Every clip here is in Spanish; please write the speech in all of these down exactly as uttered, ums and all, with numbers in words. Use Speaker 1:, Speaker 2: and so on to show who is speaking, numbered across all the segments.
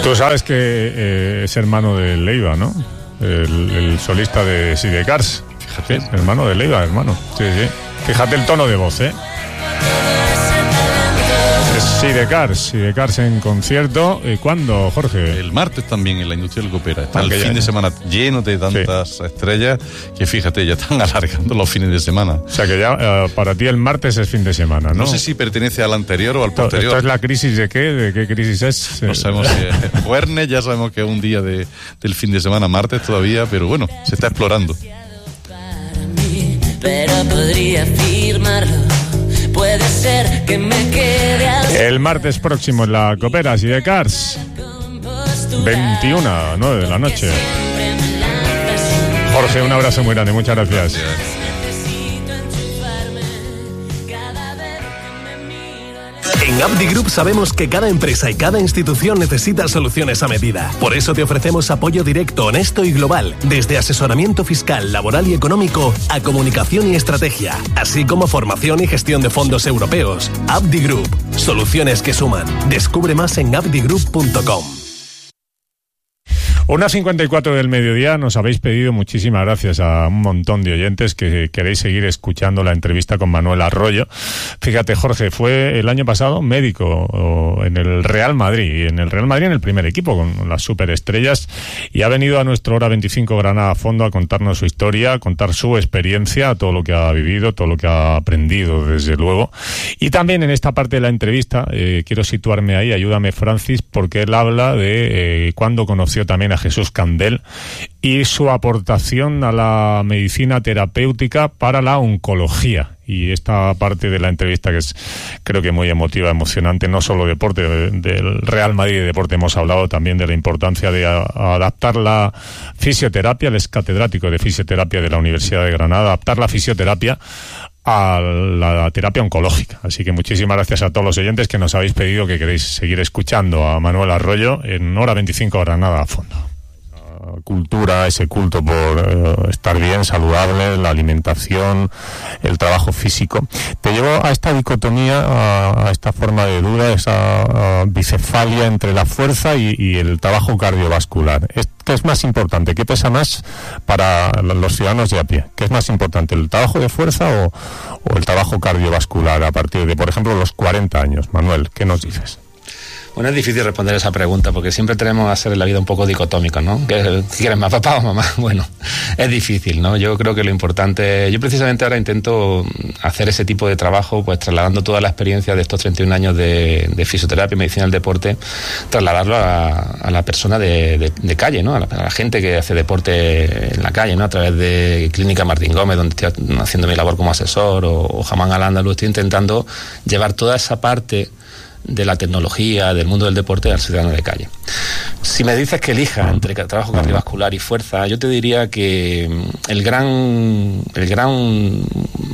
Speaker 1: Tú sabes que eh, es hermano de Leiva, ¿no? El, el solista de Sidecars. Fíjate, hermano de Leiva, hermano. Sí, sí. Fíjate el tono de voz, ¿eh? Es Sidecars, Sidecars en concierto. ¿Y cuándo, Jorge?
Speaker 2: El martes también en la Industrial Copera. Está el
Speaker 1: ya,
Speaker 2: fin
Speaker 1: ya.
Speaker 2: de semana lleno de tantas sí. estrellas que fíjate, ya están alargando los fines de semana.
Speaker 1: O sea que ya uh, para ti el martes es fin de semana, ¿no?
Speaker 2: No sé si pertenece al anterior o al
Speaker 1: esto,
Speaker 2: posterior.
Speaker 1: ¿Esto es la crisis de qué? ¿De qué crisis es?
Speaker 2: No sabemos si es Juernes, ya sabemos que es un día de, del fin de semana, martes todavía, pero bueno, se está explorando.
Speaker 3: Pero podría afirmarlo. Puede ser que me quede al...
Speaker 1: El martes próximo en la Copera, Sidecars, veintiuna a nueve de la noche. Jorge, un abrazo muy grande, muchas gracias.
Speaker 4: En Abdi Group sabemos que cada empresa y cada institución necesita soluciones a medida. Por eso te ofrecemos apoyo directo, honesto y global, desde asesoramiento fiscal, laboral y económico a comunicación y estrategia, así como formación y gestión de fondos europeos. Abdi Group, soluciones que suman. Descubre más en abdi group punto com.
Speaker 1: Una cincuenta y cuatro del mediodía, nos habéis pedido, muchísimas gracias a un montón de oyentes que queréis seguir escuchando la entrevista con Manuel Arroyo. Fíjate, Jorge, fue el año pasado médico en el Real Madrid, en el Real Madrid en el primer equipo con las superestrellas, y ha venido a nuestro Hora veinticinco Granada a fondo a contarnos su historia, a contar su experiencia, todo lo que ha vivido, todo lo que ha aprendido, desde luego. Y también en esta parte de la entrevista, eh, quiero situarme ahí, ayúdame Francis, porque él habla de eh, cuándo conoció también a Jesús Candel y su aportación a la medicina terapéutica para la oncología. Y esta parte de la entrevista que es, creo que muy emotiva, emocionante, no solo deporte, de, del Real Madrid de deporte hemos hablado también de la importancia de a, a adaptar la fisioterapia, él es catedrático de fisioterapia de la Universidad de Granada, adaptar la fisioterapia a la terapia oncológica. Así que muchísimas gracias a todos los oyentes que nos habéis pedido que queréis seguir escuchando a Manuel Arroyo en Hora veinticinco Granada a fondo. Cultura, ese culto por eh, estar bien, saludable, la alimentación, el trabajo físico, te llevo a esta dicotomía, a, a esta forma de duda, esa bicefalia entre la fuerza y, y el trabajo cardiovascular. ¿Qué es más importante? ¿Qué pesa más para los ciudadanos de a pie? ¿Qué es más importante, el trabajo de fuerza o, o el trabajo cardiovascular a partir de, por ejemplo, los cuarenta años? Manuel, ¿qué nos dices?
Speaker 5: Bueno, es difícil responder esa pregunta porque siempre tenemos que hacer en la vida un poco dicotómicos, ¿no? ¿Qué quieres más, papá o mamá? Bueno, es difícil, ¿no? Yo creo que lo importante... Yo precisamente ahora intento hacer ese tipo de trabajo, pues trasladando toda la experiencia de estos treinta y un años de, de fisioterapia y medicina del deporte, trasladarlo a, a la persona de, de, de calle, ¿no? A la, a la gente que hace deporte en la calle, ¿no? A través de Clínica Martín Gómez, donde estoy haciendo mi labor como asesor, o, o Jamán Al-Ándalus, estoy intentando llevar toda esa parte de la tecnología, del mundo del deporte al ciudadano de calle. Si me dices que elija entre trabajo cardiovascular y fuerza, yo te diría que el gran el gran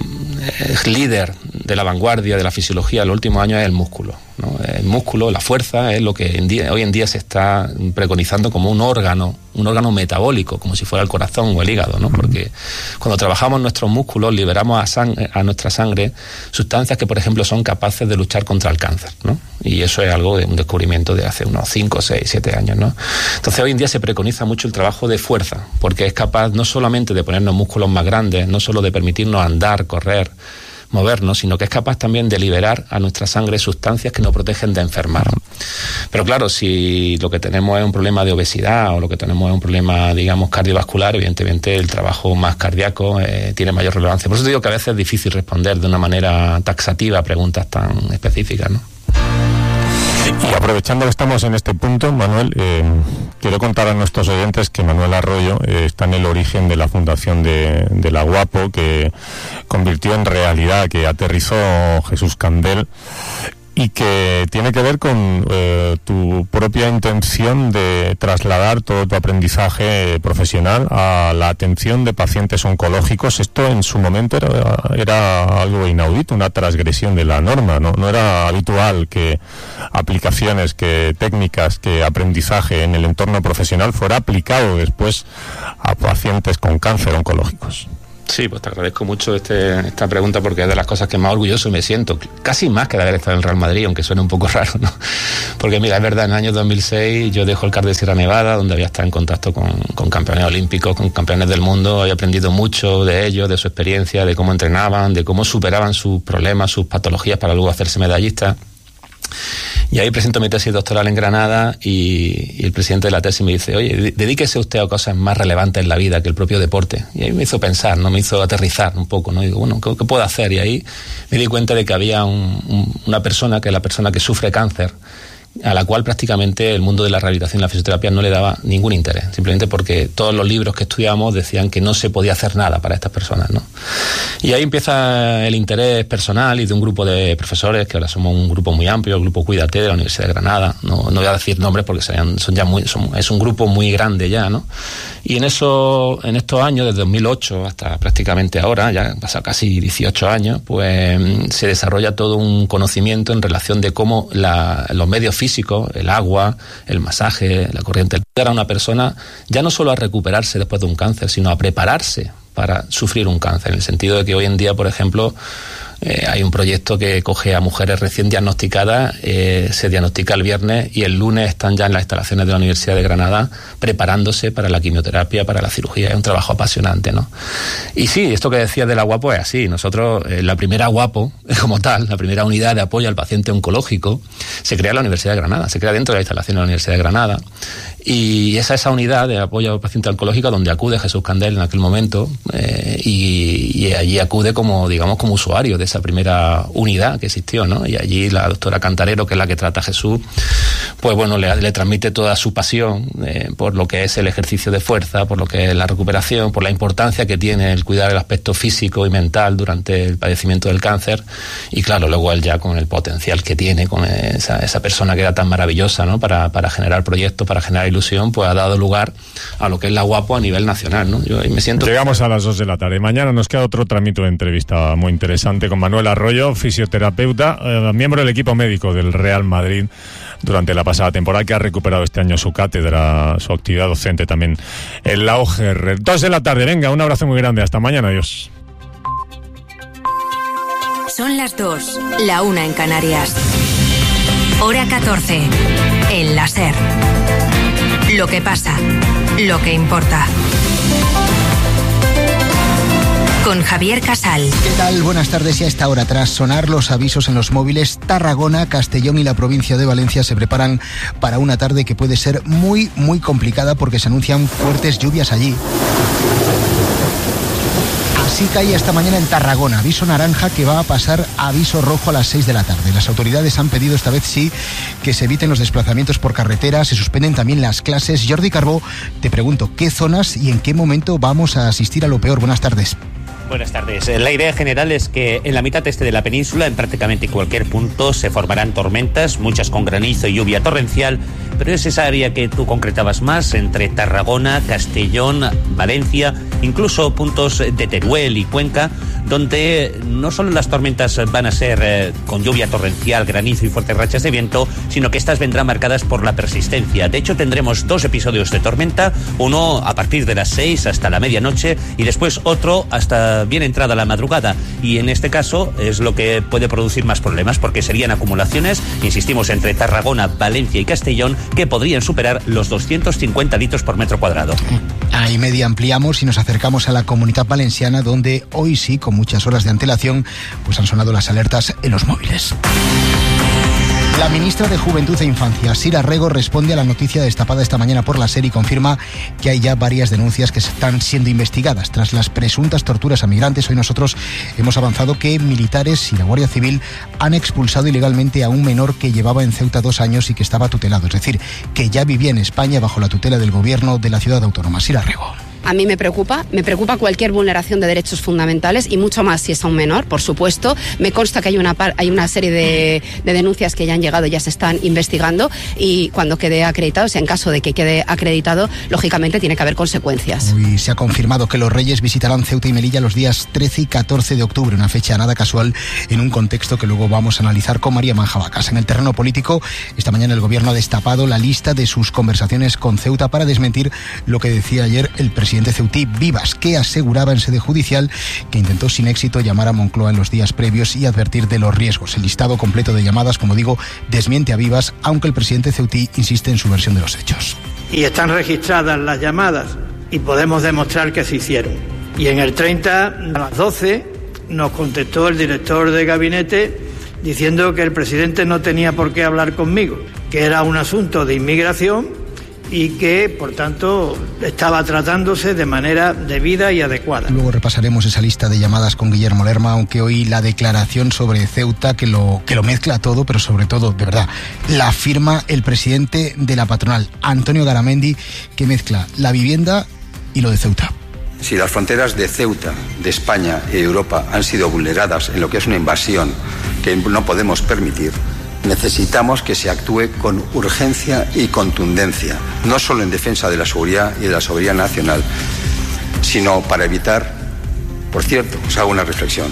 Speaker 5: líder de la vanguardia de la fisiología en los últimos años es el músculo, ¿no? El músculo, la fuerza, es lo que en día, hoy en día se está preconizando como un órgano, un órgano metabólico, como si fuera el corazón o el hígado, ¿no? Porque cuando trabajamos nuestros músculos liberamos a, sang- a nuestra sangre sustancias que, por ejemplo, son capaces de luchar contra el cáncer, ¿no? Y eso es algo de un descubrimiento de hace unos cinco, seis, siete años, ¿no? Entonces hoy en día se preconiza mucho el trabajo de fuerza, porque es capaz no solamente de ponernos músculos más grandes, no solo de permitirnos andar, correr, movernos, sino que es capaz también de liberar a nuestra sangre sustancias que nos protegen de enfermar. Pero claro, si lo que tenemos es un problema de obesidad o lo que tenemos es un problema, digamos, cardiovascular, evidentemente el trabajo más cardíaco eh, tiene mayor relevancia. Por eso te digo que a veces es difícil responder de una manera taxativa a preguntas tan específicas, ¿no?
Speaker 1: Y aprovechando que estamos en este punto, Manuel, eh, quiero contar a nuestros oyentes que Manuel Arroyo eh, está en el origen de la fundación de, de la Guapo, que convirtió en realidad, que aterrizó Jesús Candel, y que tiene que ver con eh, tu propia intención de trasladar todo tu aprendizaje profesional a la atención de pacientes oncológicos. Esto en su momento era, era algo inaudito, una transgresión de la norma, ¿no? No era habitual que aplicaciones, que técnicas, que aprendizaje en el entorno profesional fuera aplicado después a pacientes con cáncer oncológicos.
Speaker 5: Sí, pues te agradezco mucho este, esta pregunta porque es de las cosas que más orgulloso me siento, casi más que de haber estado en el Real Madrid, aunque suene un poco raro, ¿no? Porque mira, es verdad, en el año dos mil seis yo dejo el C A R de Sierra Nevada, donde había estado en contacto con, con campeones olímpicos, con campeones del mundo, había aprendido mucho de ellos, de su experiencia, de cómo entrenaban, de cómo superaban sus problemas, sus patologías para luego hacerse medallistas. Y ahí presento mi tesis doctoral en Granada y, y el presidente de la tesis me dice, oye, dedíquese usted a cosas más relevantes en la vida que el propio deporte. Y ahí me hizo pensar, ¿no? Me hizo aterrizar un poco, ¿no? Y digo, bueno, ¿qué, qué puedo hacer? Y ahí me di cuenta de que había un, un, una persona, que es la persona que sufre cáncer, a la cual prácticamente el mundo de la rehabilitación y la fisioterapia no le daba ningún interés, simplemente porque todos los libros que estudiábamos decían que no se podía hacer nada para estas personas, ¿no? Y ahí empieza el interés personal y de un grupo de profesores, que ahora somos un grupo muy amplio, el grupo Cuídate de la Universidad de Granada, no, no voy a decir nombres porque serían, son ya muy, son, es un grupo muy grande ya, ¿no? Y en eso, en estos años, desde dos mil ocho hasta prácticamente ahora, ya han pasado casi dieciocho años, pues se desarrolla todo un conocimiento en relación de cómo la, los medios físicos físico, el agua, el masaje, la corriente, ayudar a una persona ya no solo a recuperarse después de un cáncer, sino a prepararse para sufrir un cáncer, en el sentido de que hoy en día, por ejemplo, Eh, hay un proyecto que coge a mujeres recién diagnosticadas, eh, se diagnostica el viernes y el lunes están ya en las instalaciones de la Universidad de Granada preparándose para la quimioterapia, para la cirugía. Es un trabajo apasionante, ¿no? Y sí, esto que decías de la Guapo es así. Nosotros, eh, la primera Guapo, como tal, la primera unidad de apoyo al paciente oncológico, se crea en la Universidad de Granada, se crea dentro de la instalación de la Universidad de Granada. Y esa esa unidad de apoyo al paciente oncológico donde acude Jesús Candel en aquel momento, eh, y, y allí acude como, digamos, como usuario de esa primera unidad que existió, ¿no? Y allí la doctora Cantarero, que es la que trata a Jesús, pues bueno, le, le transmite toda su pasión eh, por lo que es el ejercicio de fuerza, por lo que es la recuperación, por la importancia que tiene el cuidar el aspecto físico y mental durante el padecimiento del cáncer. Y claro, luego él ya con el potencial que tiene, con esa, esa persona que era tan maravillosa, ¿no? Para, para generar proyectos, para generar ilusión, pues ha dado lugar a lo que es la Guapo a nivel nacional, ¿no? Yo me siento...
Speaker 1: Llegamos a las dos de la tarde. Mañana nos queda otro tramito de entrevista muy interesante con Manuel Arroyo, fisioterapeuta, eh, miembro del equipo médico del Real Madrid durante la pasada temporada, que ha recuperado este año su cátedra, su actividad docente también en la O G R. Dos de la tarde, venga, un abrazo muy grande, hasta mañana, adiós.
Speaker 6: Son las dos, la una en Canarias. Hora catorce, el láser. Lo que pasa, lo que importa. Con Javier Casal.
Speaker 7: ¿Qué tal? Buenas tardes. Y a esta hora, tras sonar los avisos en los móviles, Tarragona, Castellón y la provincia de Valencia se preparan para una tarde que puede ser muy, muy complicada porque se anuncian fuertes lluvias allí. Así cae esta mañana en Tarragona, aviso naranja que va a pasar a aviso rojo a las seis de la tarde. Las autoridades han pedido esta vez sí que se eviten los desplazamientos por carretera, se suspenden también las clases. Jordi Carbó, te pregunto, ¿qué zonas y en qué momento vamos a asistir a lo peor? Buenas tardes.
Speaker 8: Buenas tardes. La idea general es que en la mitad este de la península, en prácticamente cualquier punto, se formarán tormentas, muchas con granizo y lluvia torrencial, pero es esa área que tú concretabas más, entre Tarragona, Castellón, Valencia, incluso puntos de Teruel y Cuenca, donde no solo las tormentas van a ser eh, con lluvia torrencial, granizo y fuertes rachas de viento, sino que estas vendrán marcadas por la persistencia. De hecho, tendremos dos episodios de tormenta, uno a partir de las seis hasta la medianoche y después otro hasta bien entrada la madrugada, y en este caso es lo que puede producir más problemas porque serían acumulaciones, insistimos, entre Tarragona, Valencia y Castellón que podrían superar los doscientos cincuenta litros por metro cuadrado.
Speaker 7: Ahí media ampliamos y nos acercamos a la Comunidad Valenciana, donde hoy sí, con muchas horas de antelación, pues han sonado las alertas en los móviles. La ministra de Juventud e Infancia, Sira Rego, responde a la noticia destapada esta mañana por la SER y confirma que hay ya varias denuncias que están siendo investigadas tras las presuntas torturas a migrantes. Hoy nosotros hemos avanzado que militares y la Guardia Civil han expulsado ilegalmente a un menor que llevaba en Ceuta dos años y que estaba tutelado, es decir, que ya vivía en España bajo la tutela del gobierno de la ciudad autónoma. Sira Rego.
Speaker 9: A mí me preocupa, me preocupa cualquier vulneración de derechos fundamentales y mucho más si es a un menor, por supuesto. Me consta que hay una par, hay una serie de, de denuncias que ya han llegado y ya se están investigando, y cuando quede acreditado, o sea, en caso de que quede acreditado, lógicamente tiene que haber consecuencias.
Speaker 7: Hoy se ha confirmado que los Reyes visitarán Ceuta y Melilla los días trece y catorce de octubre, una fecha nada casual en un contexto que luego vamos a analizar con María Manjabacas. En el terreno político, esta mañana el gobierno ha destapado la lista de sus conversaciones con Ceuta para desmentir lo que decía ayer el presidente presidente ceutí Vivas, que aseguraba en sede judicial que intentó sin éxito llamar a Moncloa en los días previos y advertir de los riesgos. El listado completo de llamadas, como digo, desmiente a Vivas, aunque el presidente ceutí insiste en su versión de los hechos.
Speaker 10: Y están registradas las llamadas y podemos demostrar que se hicieron. Y en el treinta, a las doce, nos contestó el director de gabinete diciendo que el presidente no tenía por qué hablar conmigo, que era un asunto de inmigración y que, por tanto, estaba tratándose de manera debida y adecuada.
Speaker 7: Luego repasaremos esa lista de llamadas con Guillermo Lerma, aunque hoy la declaración sobre Ceuta, que lo, que lo mezcla todo, pero sobre todo, de verdad, la firma el presidente de la patronal, Antonio Garamendi, que mezcla la vivienda y lo de Ceuta.
Speaker 11: Si las fronteras de Ceuta, de España y de Europa han sido vulneradas en lo que es una invasión que no podemos permitir, necesitamos que se actúe con urgencia y contundencia, no solo en defensa de la seguridad y de la soberanía nacional, sino para evitar, por cierto, os hago una reflexión,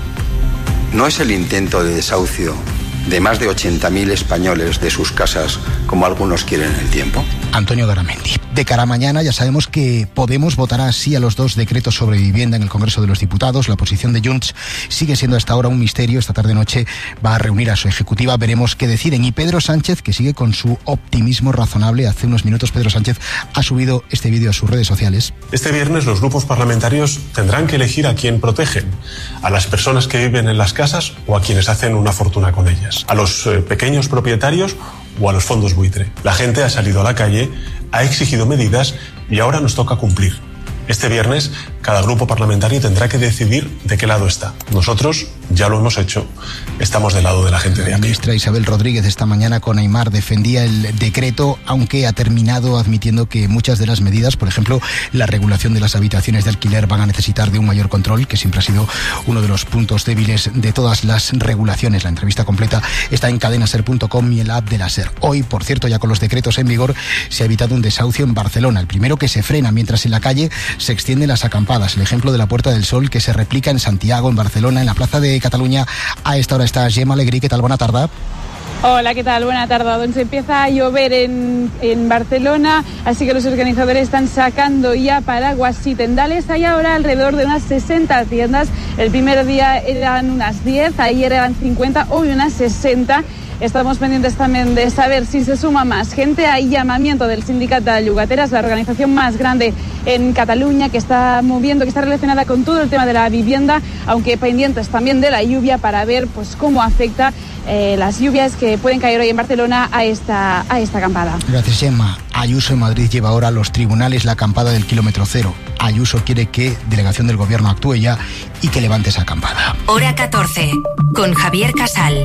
Speaker 11: no es el intento de desahucio de más de ochenta mil españoles de sus casas, como algunos quieren en el tiempo.
Speaker 7: Antonio Garamendi. De cara a mañana ya sabemos que Podemos votará sí a los dos decretos sobre vivienda en el Congreso de los Diputados. La posición de Junts sigue siendo hasta ahora un misterio. Esta tarde-noche va a reunir a su ejecutiva. Veremos qué deciden. Y Pedro Sánchez, que sigue con su optimismo razonable. Hace unos minutos Pedro Sánchez ha subido este vídeo a sus redes sociales.
Speaker 12: Este viernes los grupos parlamentarios tendrán que elegir a quién protegen. A las personas que viven en las casas o a quienes hacen una fortuna con ellas. A los eh, pequeños propietarios o a los fondos buitre. La gente ha salido a la calle, ha exigido medidas y ahora nos toca cumplir. Este viernes, cada grupo parlamentario tendrá que decidir de qué lado está. Nosotros ya lo hemos hecho. Estamos del lado de la gente de aquí.
Speaker 7: La ministra Isabel Rodríguez esta mañana con Aimar defendía el decreto, aunque ha terminado admitiendo que muchas de las medidas, por ejemplo, la regulación de las habitaciones de alquiler, van a necesitar de un mayor control, que siempre ha sido uno de los puntos débiles de todas las regulaciones. La entrevista completa está en cadenaser punto com y en la app de la SER. Hoy, por cierto, ya con los decretos en vigor, se ha evitado un desahucio en Barcelona. El primero que se frena, mientras en la calle se extienden las acampadas. El ejemplo de la Puerta del Sol, que se replica en Santiago, en Barcelona, en la Plaza de Cataluña. A esta hora está Gemma Alegrí. ¿Qué tal? Buena tarde.
Speaker 13: Hola, ¿qué tal? Buena tarde. Donde empieza a llover en, en Barcelona, así que los organizadores están sacando ya paraguas y tendales. Hay ahora alrededor de unas sesenta tiendas. El primer día eran unas diez, ayer eran cincuenta, hoy unas sesenta. Estamos pendientes también de saber si se suma más gente. Hay llamamiento del Sindicato de Llogateras, la organización más grande en Cataluña, que está moviendo, que está relacionada con todo el tema de la vivienda, aunque pendientes también de la lluvia para ver pues cómo afecta eh, las lluvias que pueden caer hoy en Barcelona a esta, a esta acampada.
Speaker 7: Gracias, Gemma. Ayuso en Madrid lleva ahora a los tribunales la acampada del kilómetro cero. Ayuso quiere que delegación del gobierno actúe ya y que levante esa acampada.
Speaker 6: Hora catorce, con Javier Casal.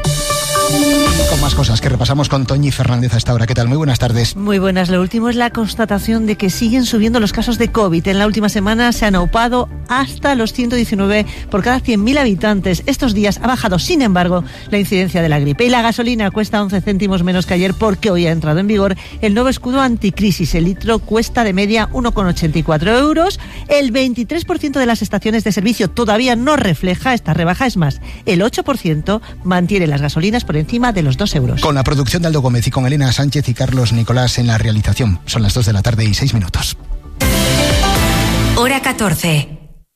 Speaker 7: Con más cosas que repasamos con Toñi Fernández a esta hora. ¿Qué tal? Muy buenas tardes.
Speaker 14: Muy buenas. Lo último es la constatación de que siguen subiendo los casos de COVID. En la última semana se han aupado hasta los ciento diecinueve por cada cien mil habitantes. Estos días ha bajado, sin embargo, la incidencia de la gripe. Y la gasolina cuesta once céntimos menos que ayer porque hoy ha entrado en vigor el nuevo escudo anticrisis. El litro cuesta de media uno coma ochenta y cuatro euros. El veintitrés por ciento de las estaciones de servicio todavía no refleja esta rebaja. Es más, el ocho por ciento mantiene las gasolinas por encima de los dos euros.
Speaker 7: Con la producción de Aldo Gómez y con Elena Sánchez y Carlos Nicolás en la realización. Son las dos de la tarde y seis minutos.
Speaker 6: Hora catorce.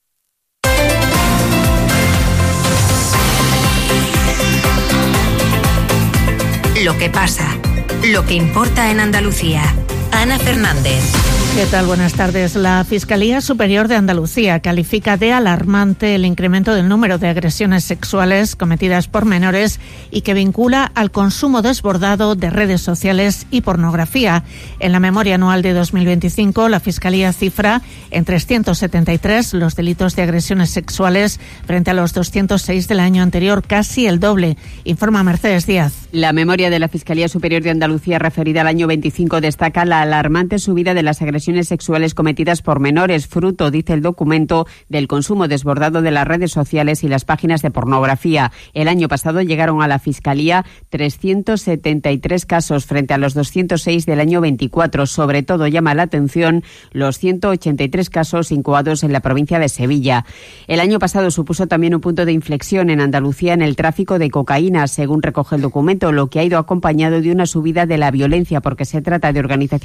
Speaker 6: Lo que pasa, lo que importa en Andalucía. Ana Fernández.
Speaker 15: ¿Qué tal? Buenas tardes. La Fiscalía Superior de Andalucía califica de alarmante el incremento del número de agresiones sexuales cometidas por menores y que vincula al consumo desbordado de redes sociales y pornografía. En la memoria anual de dos mil veinticinco, la Fiscalía cifra en trescientos setenta y tres los delitos de agresiones sexuales frente a los doscientos seis del año anterior, casi el doble, informa Mercedes Díaz.
Speaker 16: La memoria de la Fiscalía Superior de Andalucía referida al año veinticinco destaca la alarmante subida de las agresiones sexuales cometidas por menores, fruto, dice el documento, del consumo desbordado de las redes sociales y las páginas de pornografía. El año pasado llegaron a la Fiscalía trescientos setenta y tres casos frente a los doscientos seis del año veinticuatro. Sobre todo llama la atención los ciento ochenta y tres casos incoados en la provincia de Sevilla. El año pasado supuso también un punto de inflexión en Andalucía en el tráfico de cocaína, según recoge el documento, lo que ha ido acompañado de una subida de la violencia, porque se trata de organizaciones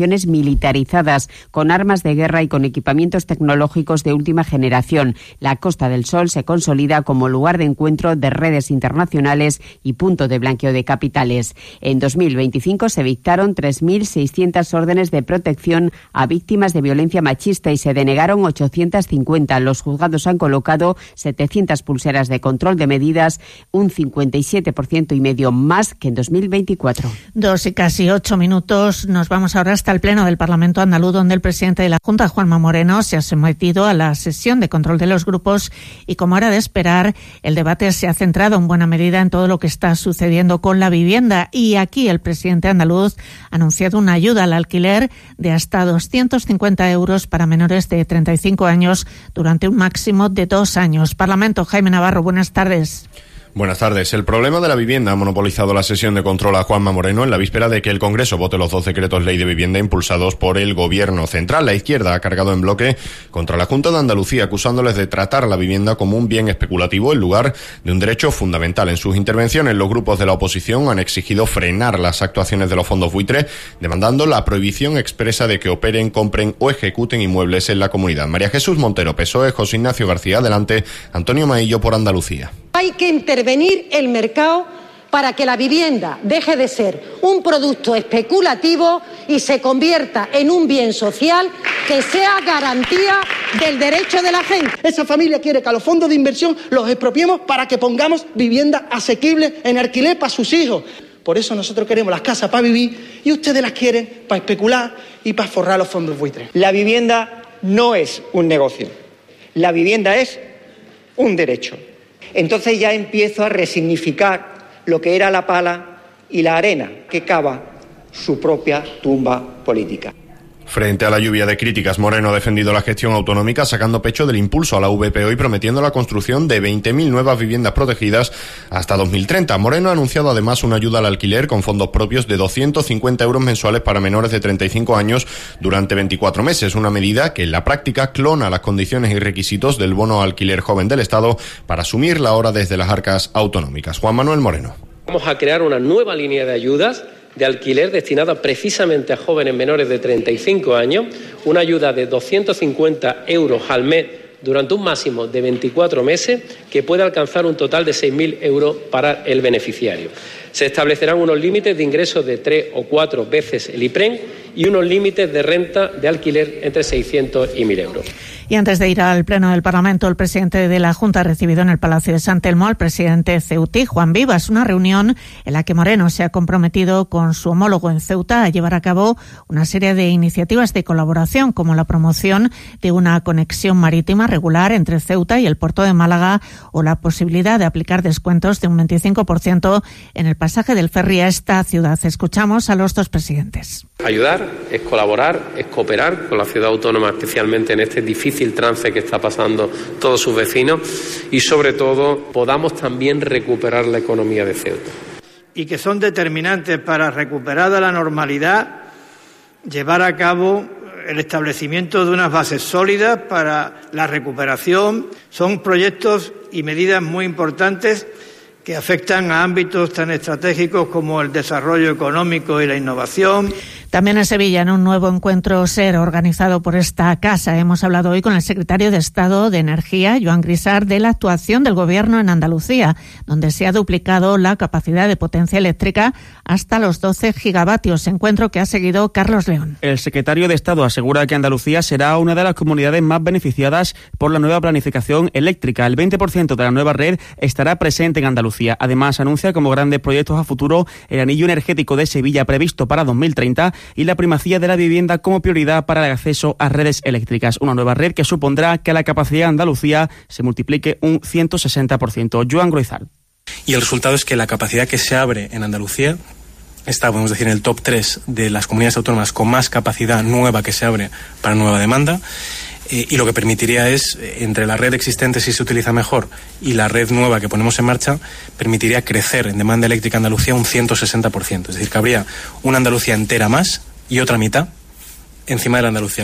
Speaker 16: urbanizaciones militarizadas, con armas de guerra y con equipamientos tecnológicos de última generación. La Costa del Sol se consolida como lugar de encuentro de redes internacionales y punto de blanqueo de capitales. En dos mil veinticinco se dictaron tres mil seiscientas órdenes de protección a víctimas de violencia machista y se denegaron ochocientas cincuenta. Los juzgados han colocado setecientas pulseras de control de medidas, un cincuenta y siete por ciento y medio más que en dos mil veinticuatro.
Speaker 15: Dos y casi ocho minutos. Nos vamos ahora hasta el Pleno del Parlamento andaluz, donde el presidente de la Junta, Juanma Moreno, se ha sometido a la sesión de control de los grupos y, como era de esperar, el debate se ha centrado en buena medida en todo lo que está sucediendo con la vivienda. Y aquí el presidente andaluz ha anunciado una ayuda al alquiler de hasta doscientos cincuenta euros para menores de treinta y cinco años durante un máximo de dos años. Parlamento, Jaime Navarro, buenas tardes.
Speaker 17: Buenas tardes. El problema de la vivienda ha monopolizado la sesión de control a Juanma Moreno en la víspera de que el Congreso vote los dos decretos ley de vivienda impulsados por el Gobierno central. La izquierda ha cargado en bloque contra la Junta de Andalucía, acusándoles de tratar la vivienda como un bien especulativo en lugar de un derecho fundamental. En sus intervenciones, los grupos de la oposición han exigido frenar las actuaciones de los fondos buitre, demandando la prohibición expresa de que operen, compren o ejecuten inmuebles en la comunidad. María Jesús Montero, P S O E, José Ignacio García, adelante, Antonio Maillo por Andalucía.
Speaker 18: Hay que intervenir el mercado para que la vivienda deje de ser un producto especulativo y se convierta en un bien social que sea garantía del derecho de la gente.
Speaker 19: Esa familia quiere que a los fondos de inversión los expropiemos para que pongamos vivienda asequible en alquiler para sus hijos. Por eso nosotros queremos las casas para vivir y ustedes las quieren para especular y para forrar los fondos buitres.
Speaker 20: La vivienda no es un negocio. La vivienda es un derecho. Entonces ya empiezo a resignificar lo que era la pala y la arena que cava su propia tumba política.
Speaker 17: Frente a la lluvia de críticas, Moreno ha defendido la gestión autonómica, sacando pecho del impulso a la V P O y prometiendo la construcción de veinte mil nuevas viviendas protegidas hasta dos mil treinta. Moreno ha anunciado además una ayuda al alquiler con fondos propios de doscientos cincuenta euros mensuales para menores de treinta y cinco años durante veinticuatro meses, una medida que en la práctica clona las condiciones y requisitos del bono alquiler joven del Estado para asumirla ahora desde las arcas autonómicas. Juan Manuel Moreno.
Speaker 21: Vamos a crear una nueva línea de ayudas de alquiler destinada precisamente a jóvenes menores de treinta y cinco años, una ayuda de doscientos cincuenta euros al mes durante un máximo de veinticuatro meses, que puede alcanzar un total de seis mil euros para el beneficiario. Se establecerán unos límites de ingresos de tres o cuatro veces el IPREN y unos límites de renta de alquiler entre seiscientos y mil euros.
Speaker 15: Y antes de ir al Pleno del Parlamento, el presidente de la Junta ha recibido en el Palacio de San Telmo al presidente ceutí, Juan Vivas, una reunión en la que Moreno se ha comprometido con su homólogo en Ceuta a llevar a cabo una serie de iniciativas de colaboración, como la promoción de una conexión marítima regular entre Ceuta y el puerto de Málaga o la posibilidad de aplicar descuentos de un veinticinco por ciento en el pasaje del ferry a esta ciudad. Escuchamos a los dos presidentes.
Speaker 21: Ayudar es colaborar, es cooperar con la ciudad autónoma, especialmente en este difícil trance que está pasando todos sus vecinos, y sobre todo podamos también recuperar la economía de Ceuta.
Speaker 10: Y que son determinantes para recuperar la normalidad, llevar a cabo el establecimiento de unas bases sólidas para la recuperación. Son proyectos y medidas muy importantes que afectan a ámbitos tan estratégicos como el desarrollo económico y la innovación.
Speaker 15: También en Sevilla, en un nuevo encuentro SER organizado por esta casa, hemos hablado hoy con el secretario de Estado de Energía, Joan Grisart, de la actuación del Gobierno en Andalucía, donde se ha duplicado la capacidad de potencia eléctrica hasta los doce gigavatios, encuentro que ha seguido Carlos León.
Speaker 22: El secretario de Estado asegura que Andalucía será una de las comunidades más beneficiadas por la nueva planificación eléctrica. El veinte por ciento de la nueva red estará presente en Andalucía. Además, anuncia como grandes proyectos a futuro el anillo energético de Sevilla previsto para dos mil treinta y la primacía de la vivienda como prioridad para el acceso a redes eléctricas. Una nueva red que supondrá que la capacidad de Andalucía se multiplique un ciento sesenta por ciento. Joan Groizal.
Speaker 23: Y el resultado es que la capacidad que se abre en Andalucía está, podemos decir, en el top tres de las comunidades autónomas con más capacidad nueva que se abre para nueva demanda. Eh, y lo que permitiría es, entre la red existente, si se utiliza mejor, y la red nueva que ponemos en marcha, permitiría crecer en demanda eléctrica en Andalucía un ciento sesenta por ciento. Es decir, que habría una Andalucía entera más y otra mitad encima de la Andalucía actual.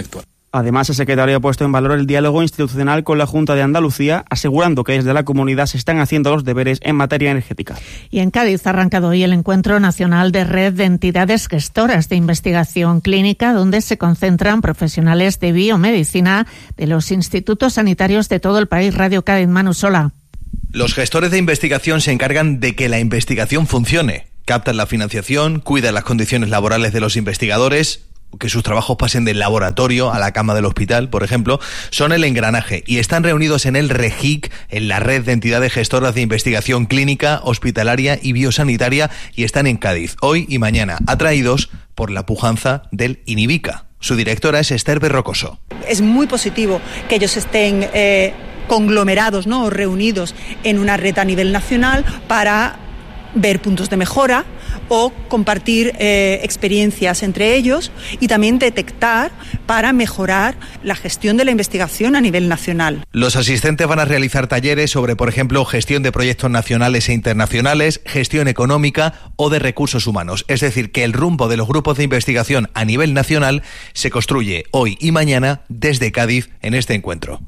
Speaker 22: Además, el secretario ha puesto en valor el diálogo institucional con la Junta de Andalucía, asegurando que desde la comunidad se están haciendo los deberes en materia energética.
Speaker 15: Y en Cádiz ha arrancado hoy el Encuentro Nacional de Red de Entidades Gestoras de Investigación Clínica, donde se concentran profesionales de biomedicina de los institutos sanitarios de todo el país. Radio Cádiz, Manu Sola.
Speaker 2: Los gestores de investigación se encargan de que la investigación funcione. Captan la financiación, cuidan las condiciones laborales de los investigadores, que sus trabajos pasen del laboratorio a la cama del hospital, por ejemplo, son el engranaje y están reunidos en el REGIC, en la red de entidades gestoras de investigación clínica, hospitalaria y biosanitaria, y están en Cádiz hoy y mañana, atraídos por la pujanza del INIBICA. Su directora es Esther Berrocoso.
Speaker 3: Es muy positivo que ellos estén eh, conglomerados, ¿no?, o reunidos en una red a nivel nacional para ver puntos de mejora o compartir eh, experiencias entre ellos y también detectar para mejorar la gestión de la investigación a nivel nacional.
Speaker 2: Los asistentes van a realizar talleres sobre, por ejemplo, gestión de proyectos nacionales e internacionales, gestión económica o de recursos humanos. Es decir, que el rumbo de los grupos de investigación a nivel nacional se construye hoy y mañana desde Cádiz en este encuentro.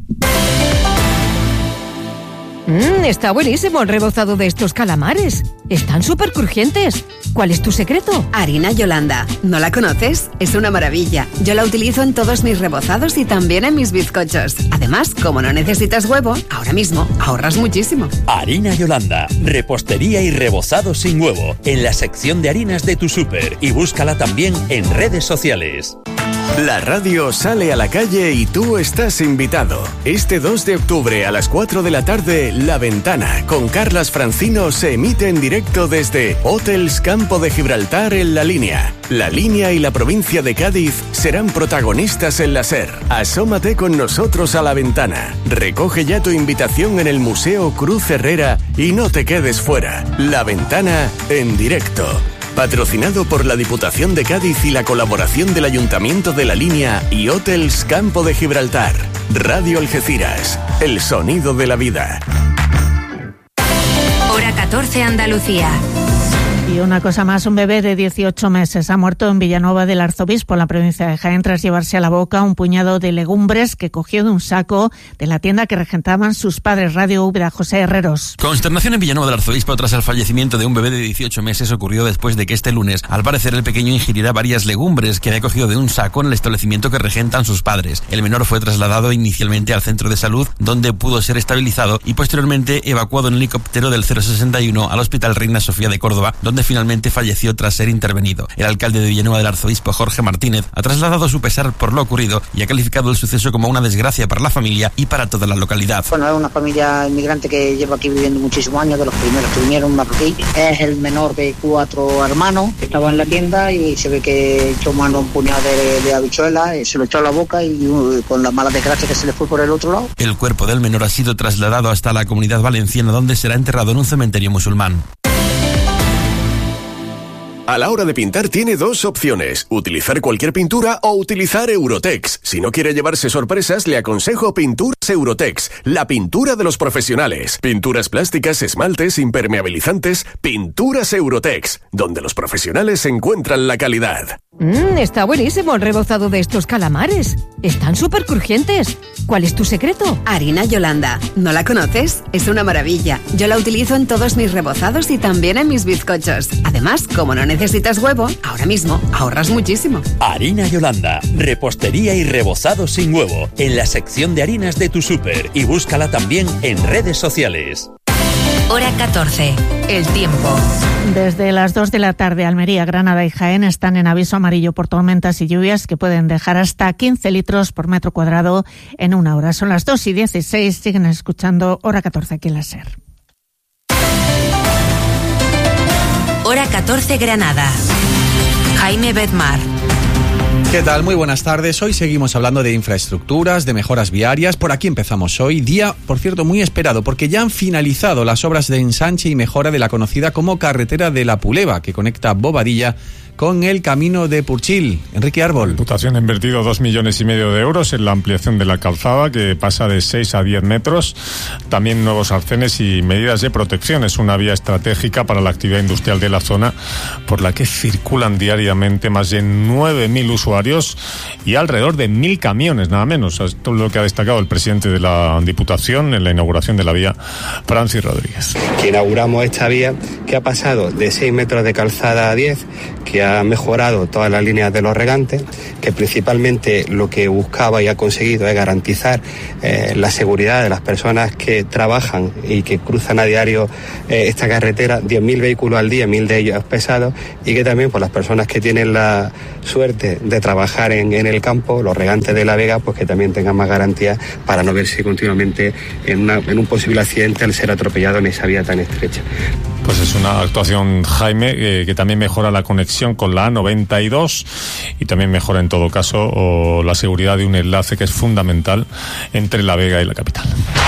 Speaker 4: Mmm, está buenísimo el rebozado de estos calamares. Están súper crujientes. ¿Cuál es tu secreto?
Speaker 24: Harina Yolanda. ¿No la conoces? Es una maravilla. Yo la utilizo en todos mis rebozados y también en mis bizcochos. Además, como no necesitas huevo, ahora mismo ahorras muchísimo.
Speaker 25: Harina Yolanda. Repostería y rebozado sin huevo. En la sección de harinas de tu súper. Y búscala también en redes sociales.
Speaker 26: La radio sale a la calle y tú estás invitado. Este dos de octubre a las cuatro de la tarde, La Ventana, con Carlas Francino, se emite en directo desde Hotels Campo de Gibraltar en La Línea. La Línea y la provincia de Cádiz serán protagonistas en la SER. Asómate con nosotros a La Ventana. Recoge ya tu invitación en el Museo Cruz Herrera y no te quedes fuera. La Ventana en directo. Patrocinado por la Diputación de Cádiz y la colaboración del Ayuntamiento de La Línea y Hotels Campo de Gibraltar. Radio Algeciras, el sonido de la vida.
Speaker 6: Hora catorce, Andalucía.
Speaker 15: Y una cosa más, un bebé de dieciocho meses ha muerto en Villanueva del Arzobispo, en la provincia de Jaén, tras llevarse a la boca un puñado de legumbres que cogió de un saco de la tienda que regentaban sus padres. Radio Úbeda, José Herreros.
Speaker 27: Consternación en Villanueva del Arzobispo tras el fallecimiento de un bebé de dieciocho meses ocurrió después de que este lunes, al parecer, el pequeño ingiriera varias legumbres que había cogido de un saco en el establecimiento que regentan sus padres. El menor fue trasladado inicialmente al centro de salud, donde pudo ser estabilizado y posteriormente evacuado en helicóptero del cero sesenta y uno al Hospital Reina Sofía de Córdoba, donde finalmente falleció tras ser intervenido. El alcalde de Villanueva del Arzobispo, Jorge Martínez, ha trasladado su pesar por lo ocurrido y ha calificado el suceso como una desgracia para la familia y para toda la localidad.
Speaker 28: Bueno, es una familia inmigrante que lleva aquí viviendo muchísimos años, de los primeros que vinieron marroquí. Es el menor de cuatro hermanos, estaba en la tienda y se ve que echó mano a un puñado de, de habichuelas, se lo echó a la boca y uh, con la mala desgracia que se le fue por el otro lado.
Speaker 27: El cuerpo del menor ha sido trasladado hasta la Comunidad Valenciana, donde será enterrado en un cementerio musulmán.
Speaker 26: A la hora de pintar tiene dos opciones, utilizar cualquier pintura o utilizar Eurotex. Si no quiere llevarse sorpresas, le aconsejo Pinturas Eurotex, la pintura de los profesionales. Pinturas plásticas, esmaltes, impermeabilizantes, Pinturas Eurotex, donde los profesionales encuentran la calidad.
Speaker 4: Mmm, está buenísimo el rebozado de estos calamares. Están súper crujientes. ¿Cuál es tu secreto?
Speaker 24: Harina Yolanda. ¿No la conoces? Es una maravilla. Yo la utilizo en todos mis rebozados y también en mis bizcochos. Además, como no necesitas huevo, ahora mismo ahorras muchísimo.
Speaker 25: Harina Yolanda. Repostería y rebozado sin huevo. En la sección de harinas de tu súper. Y búscala también en redes sociales.
Speaker 6: Hora catorce. El tiempo.
Speaker 15: Desde las dos de la tarde, Almería, Granada y Jaén están en aviso amarillo por tormentas y lluvias que pueden dejar hasta quince litros por metro cuadrado en una hora. Son las dos y dieciséis. Siguen escuchando Hora catorce aquí en la SER.
Speaker 6: Hora catorce, Granada. Jaime Bedmar.
Speaker 29: ¿Qué tal? Muy buenas tardes. Hoy seguimos hablando de infraestructuras, de mejoras viarias. Por aquí empezamos hoy. Día, por cierto, muy esperado porque ya han finalizado las obras de ensanche y mejora de la conocida como Carretera de la Puleva, que conecta Bobadilla con el camino de Purchil. Enrique Árbol.
Speaker 1: La Diputación ha invertido dos millones y medio de euros en la ampliación de la calzada, que pasa de seis a diez metros. También nuevos arcenes y medidas de protección. Es una vía estratégica para la actividad industrial de la zona, por la que circulan diariamente más de nueve mil usuarios y alrededor de mil camiones, nada menos. Esto es lo que ha destacado el presidente de la Diputación en la inauguración de la vía, Francis Rodríguez.
Speaker 5: Que inauguramos esta vía que ha pasado de seis metros de calzada a diez, que ha mejorado todas las líneas de los regantes, que principalmente lo que buscaba y ha conseguido es garantizar eh, la seguridad de las personas que trabajan y que cruzan a diario eh, esta carretera, diez mil vehículos al día, mil de ellos pesados, y que también por las personas que tienen la suerte de trabajar en, en el campo, los regantes de La Vega, pues que también tengan más garantías para no verse continuamente en, una, en un posible accidente al ser atropellado en esa vía tan estrecha.
Speaker 1: Pues es una actuación, Jaime, eh, que también mejora la conexión con la A noventa y dos y también mejora en todo caso o la seguridad de un enlace que es fundamental entre La Vega y la capital.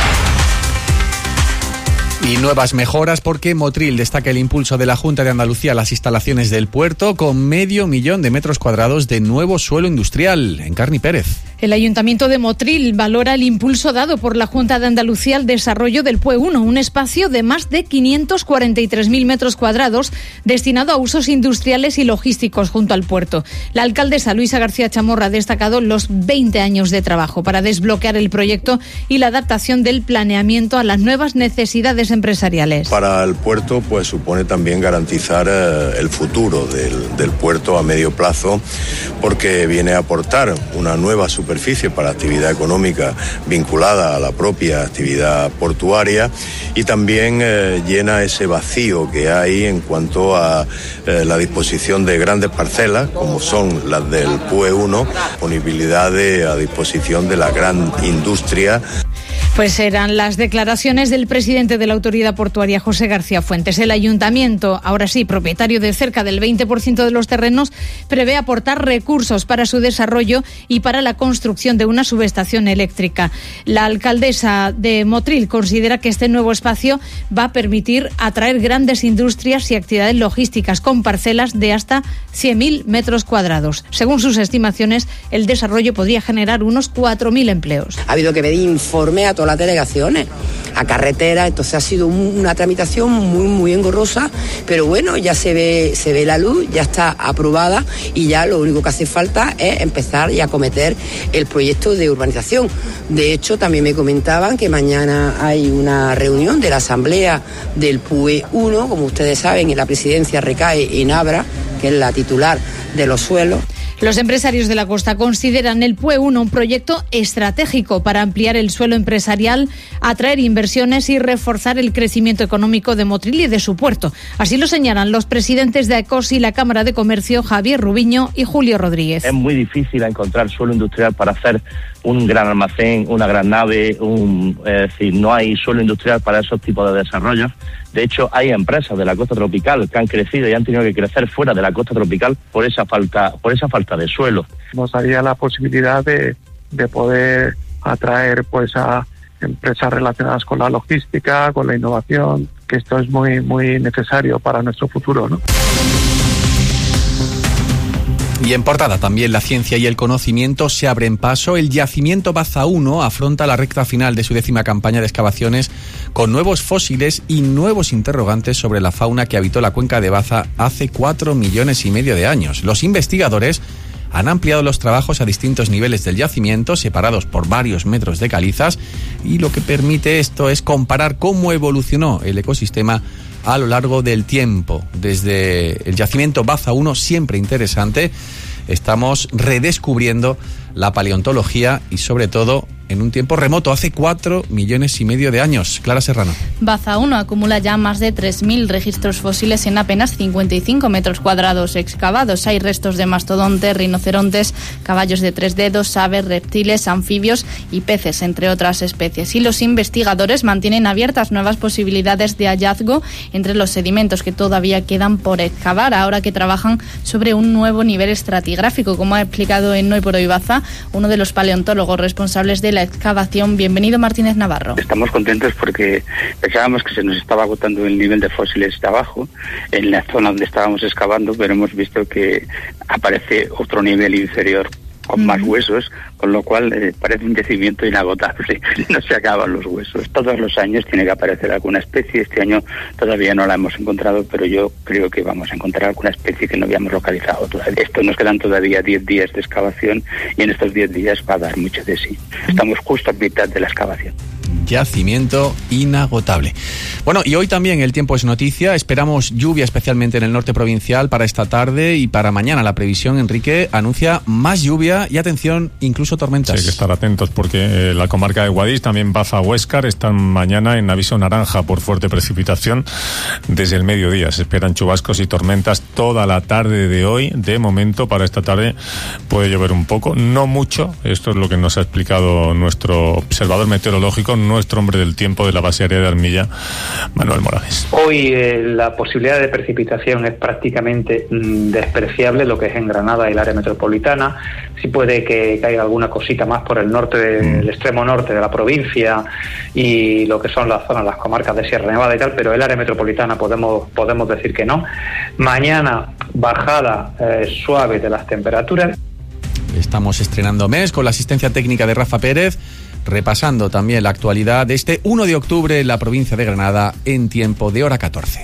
Speaker 29: Y nuevas mejoras porque Motril destaca el impulso de la Junta de Andalucía a las instalaciones del puerto con medio millón de metros cuadrados de nuevo suelo industrial. Encarni Pérez.
Speaker 7: El Ayuntamiento de Motril valora el impulso dado por la Junta de Andalucía al desarrollo del P U E uno, un espacio de más de quinientos cuarenta y tres mil metros cuadrados destinado a usos industriales y logísticos junto al puerto. La alcaldesa Luisa García Chamorro ha destacado los veinte años de trabajo para desbloquear el proyecto y la adaptación del planeamiento a las nuevas necesidades empresariales.
Speaker 8: Para el puerto, pues supone también garantizar eh, el futuro del, del puerto a medio plazo, porque viene a aportar una nueva superficie para actividad económica vinculada a la propia actividad portuaria y también eh, llena ese vacío que hay en cuanto a eh, la disposición de grandes parcelas, como son las del P U E uno, disponibilidad de, a disposición de la gran industria.
Speaker 7: Pues eran las declaraciones del presidente de la Autoridad Portuaria, José García Fuentes. El ayuntamiento, ahora sí, propietario de cerca del veinte por ciento de los terrenos, prevé aportar recursos para su desarrollo y para la construcción de una subestación eléctrica. La alcaldesa de Motril considera que este nuevo espacio va a permitir atraer grandes industrias y actividades logísticas con parcelas de hasta cien mil metros cuadrados. Según sus estimaciones, el desarrollo podría generar unos cuatro mil empleos.
Speaker 9: Ha habido que pedir informe a todas las delegaciones, a carretera, entonces ha sido una tramitación muy muy engorrosa, pero bueno, ya se ve se ve la luz, ya está aprobada y ya lo único que hace falta es empezar y acometer el proyecto de urbanización. De hecho, también me comentaban que mañana hay una reunión de la asamblea del P U E uno, como ustedes saben, y la presidencia recae en Abra, que es la titular de los suelos.
Speaker 7: Los empresarios de la costa consideran el P U E uno un proyecto estratégico para ampliar el suelo empresarial, atraer inversiones y reforzar el crecimiento económico de Motril y de su puerto. Así lo señalan los presidentes de AECOS y la Cámara de Comercio, Javier Rubiño y Julio Rodríguez.
Speaker 11: Es muy difícil encontrar suelo industrial para hacer un gran almacén, una gran nave, un, es decir, no hay suelo industrial para esos tipos de desarrollos. De hecho, hay empresas de la costa tropical que han crecido y han tenido que crecer fuera de la costa tropical por esa falta, por esa falta de suelo.
Speaker 12: Nos daría la posibilidad de, de poder atraer pues a empresas relacionadas con la logística, con la innovación, que esto es muy muy necesario para nuestro futuro, ¿no?
Speaker 29: Y en portada también la ciencia y el conocimiento se abren paso. El yacimiento Baza uno afronta la recta final de su décima campaña de excavaciones con nuevos fósiles y nuevos interrogantes sobre la fauna que habitó la cuenca de Baza hace cuatro millones y medio de años. Los investigadores han ampliado los trabajos a distintos niveles del yacimiento, separados por varios metros de calizas, y lo que permite esto es comparar cómo evolucionó el ecosistema a lo largo del tiempo. Desde el yacimiento Baza uno, siempre interesante, estamos redescubriendo la paleontología y sobre todo en un tiempo remoto, hace cuatro millones y medio de años. Clara Serrano.
Speaker 13: Baza uno acumula ya más de tres mil registros fósiles en apenas cincuenta y cinco metros cuadrados excavados. Hay restos de mastodontes, rinocerontes, caballos de tres dedos, aves, reptiles, anfibios y peces, entre otras especies. Y los investigadores mantienen abiertas nuevas posibilidades de hallazgo entre los sedimentos que todavía quedan por excavar, ahora que trabajan sobre un nuevo nivel estratigráfico, como ha explicado en Hoy por Hoy Baza uno de los paleontólogos responsables de la excavación. Bienvenido, Martínez Navarro.
Speaker 10: Estamos contentos porque pensábamos que se nos estaba agotando el nivel de fósiles de abajo en la zona donde estábamos excavando, pero hemos visto que aparece otro nivel inferior con más huesos, con lo cual eh, parece un yacimiento inagotable, no se acaban los huesos. Todos los años tiene que aparecer alguna especie, este año todavía no la hemos encontrado, pero yo creo que vamos a encontrar alguna especie que no habíamos localizado todavía. Esto nos quedan todavía diez días de excavación y en estos diez días va a dar mucho de sí. Estamos justo a mitad de la excavación.
Speaker 29: Yacimiento inagotable. Bueno, y hoy también el tiempo es noticia. Esperamos lluvia especialmente en el norte provincial para esta tarde y para mañana. La previsión, Enrique, anuncia más lluvia y, atención, incluso tormentas.
Speaker 1: Sí, hay que estar atentos porque eh, la comarca de Guadix, también Baza, Huéscar, están mañana en aviso naranja por fuerte precipitación desde el mediodía. Se esperan chubascos y tormentas toda la tarde de hoy. De momento, para esta tarde puede llover un poco, no mucho. Esto es lo que nos ha explicado nuestro observador meteorológico, nuestro hombre del tiempo de la base aérea de Armilla, Manuel Morales.
Speaker 14: Hoy eh, la posibilidad de precipitación es prácticamente mm, despreciable, lo que es en Granada y el área metropolitana. Sí puede que caiga alguna cosita más por el norte, del mm. extremo norte de la provincia y lo que son las zonas, las comarcas de Sierra Nevada y tal, pero el área metropolitana podemos, podemos decir que no. Mañana bajada eh, suave de las temperaturas.
Speaker 29: Estamos estrenando mes con la asistencia técnica de Rafa Pérez, repasando también la actualidad de este uno de octubre en la provincia de Granada en tiempo de hora catorce.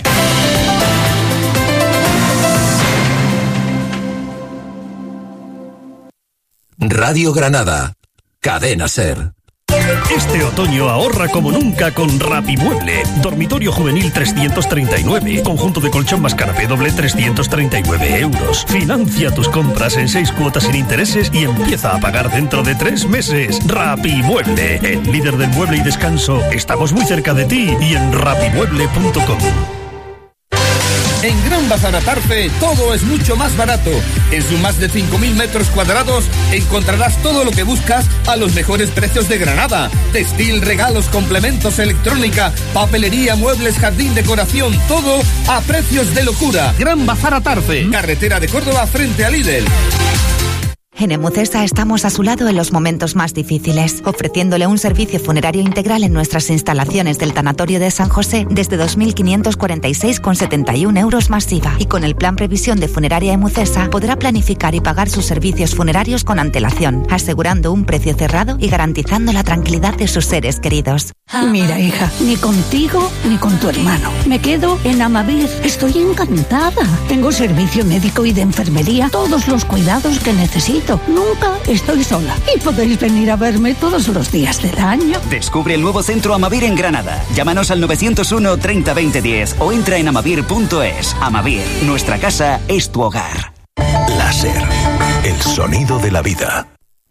Speaker 16: Radio Granada, Cadena SER.
Speaker 17: Este otoño ahorra como nunca con Rapimueble. Dormitorio juvenil trescientos treinta y nueve. Conjunto de colchón más canapé doble trescientos treinta y nueve euros. Financia tus compras en seis cuotas sin intereses y empieza a pagar dentro de tres meses. Rapimueble, el líder del mueble y descanso. Estamos muy cerca de ti y en rapimueble punto com.
Speaker 18: En Gran Bazar Atarfe todo es mucho más barato. En sus más de cinco mil metros cuadrados encontrarás todo lo que buscas a los mejores precios de Granada. Textil, regalos, complementos, electrónica, papelería, muebles, jardín, decoración, todo a precios de locura. Gran Bazar Atarfe, carretera de Córdoba frente a Lidl.
Speaker 19: En Emucesa estamos a su lado en los momentos más difíciles, ofreciéndole un servicio funerario integral en nuestras instalaciones del Tanatorio de San José desde dos mil quinientos cuarenta y seis con setenta y un euros más I V A. Y con el plan Previsión de Funeraria Emucesa podrá planificar y pagar sus servicios funerarios con antelación, asegurando un precio cerrado y garantizando la tranquilidad de sus seres queridos.
Speaker 20: Mira, hija, ni contigo ni con tu hermano. Me quedo en Amavir. Estoy encantada. Tengo servicio médico y de enfermería, todos los cuidados que necesito. Nunca estoy sola. Y podéis venir a verme todos los días del año.
Speaker 21: Descubre el nuevo centro Amavir en Granada. Llámanos al novecientos uno treinta veinte diez o entra en amavir punto es. Amavir, nuestra casa es tu hogar.
Speaker 16: Láser, el sonido de la vida.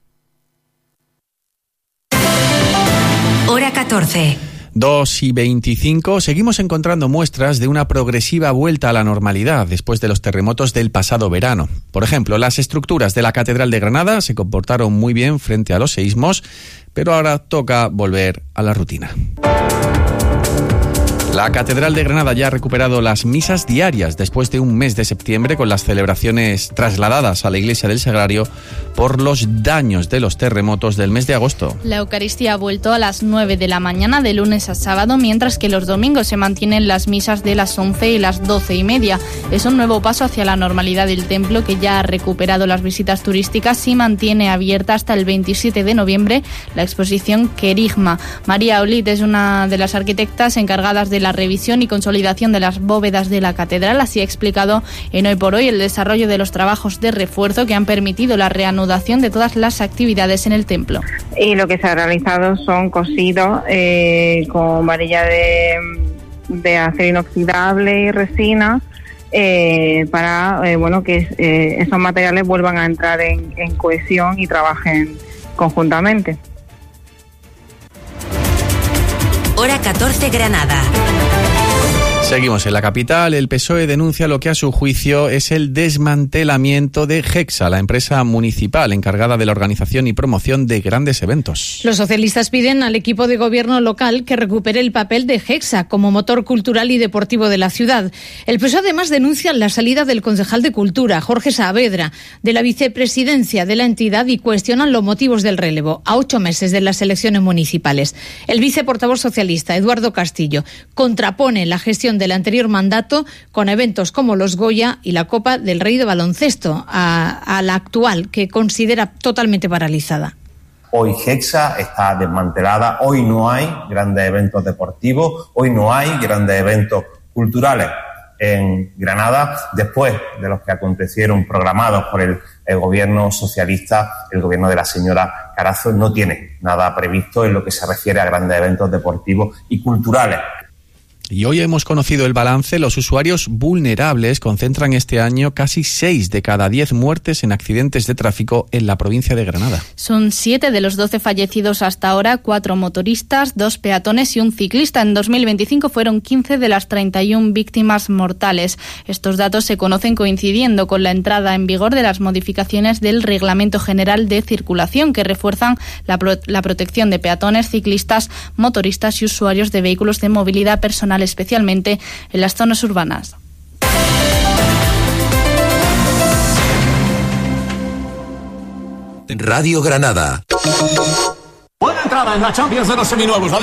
Speaker 6: Hora catorce.
Speaker 29: dos y veinticinco. Seguimos encontrando muestras de una progresiva vuelta a la normalidad después de los terremotos del pasado verano. Por ejemplo, las estructuras de la Catedral de Granada se comportaron muy bien frente a los seísmos, pero ahora toca volver a la rutina. La Catedral de Granada ya ha recuperado las misas diarias después de un mes de septiembre, con las celebraciones trasladadas a la Iglesia del Sagrario por los daños de los terremotos del mes de agosto.
Speaker 13: La Eucaristía ha vuelto a las nueve de la mañana de lunes a sábado, mientras que los domingos se mantienen las misas de las once y las doce y media. Es un nuevo paso hacia la normalidad del templo, que ya ha recuperado las visitas turísticas y mantiene abierta hasta el veintisiete de noviembre la exposición Querigma. María Olit es una de las arquitectas encargadas de la revisión y consolidación de las bóvedas de la catedral. Así ha explicado en Hoy por Hoy el desarrollo de los trabajos de refuerzo que han permitido la reanudación de todas las actividades en el templo.
Speaker 23: Y lo que se ha realizado son cosidos eh, con varilla de, de acero inoxidable y resina eh, para eh, bueno que eh, esos materiales vuelvan a entrar en, en cohesión y trabajen conjuntamente.
Speaker 6: Hora catorce, Granada.
Speaker 29: Seguimos en la capital. El P S O E denuncia lo que a su juicio es el desmantelamiento de Gexa, la empresa municipal encargada de la organización y promoción de grandes eventos.
Speaker 7: Los socialistas piden al equipo de gobierno local que recupere el papel de Gexa como motor cultural y deportivo de la ciudad. El P S O E además denuncia la salida del concejal de Cultura, Jorge Saavedra, de la vicepresidencia de la entidad y cuestionan los motivos del relevo a ocho meses de las elecciones municipales. El viceportavoz socialista, Eduardo Castillo, contrapone la gestión del anterior mandato con eventos como los Goya y la Copa del Rey de baloncesto a, a la actual, que considera totalmente paralizada.
Speaker 2: Hoy Gexa está desmantelada, hoy no hay grandes eventos deportivos, hoy no hay grandes eventos culturales en Granada, después de los que acontecieron programados por el, el gobierno socialista. El gobierno de la señora Carazo no tiene nada previsto en lo que se refiere a grandes eventos deportivos y culturales.
Speaker 29: Y hoy hemos conocido el balance. Los usuarios vulnerables concentran este año casi seis de cada diez muertes en accidentes de tráfico en la provincia de Granada.
Speaker 13: Son siete de los doce fallecidos hasta ahora, cuatro motoristas, dos peatones y un ciclista. En dos mil veinticinco fueron quince de las treinta y una víctimas mortales. Estos datos se conocen coincidiendo con la entrada en vigor de las modificaciones del Reglamento General de Circulación, que refuerzan la, pro- la protección de peatones, ciclistas, motoristas y usuarios de vehículos de movilidad personal, especialmente en las zonas urbanas.
Speaker 16: Radio Granada.
Speaker 3: Buena entrada en la Champions de los seminuevos.